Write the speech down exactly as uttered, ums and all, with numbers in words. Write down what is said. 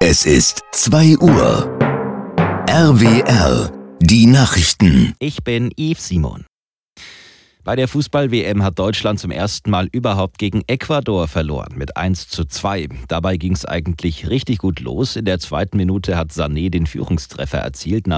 Es ist zwei Uhr. R W R, die Nachrichten. Ich bin Yves Simon. Bei der Fußball-W M hat Deutschland zum ersten Mal überhaupt gegen Ecuador verloren mit eins zu zwei. Dabei ging es eigentlich richtig gut los. In der zweiten Minute hat Sané den Führungstreffer erzielt.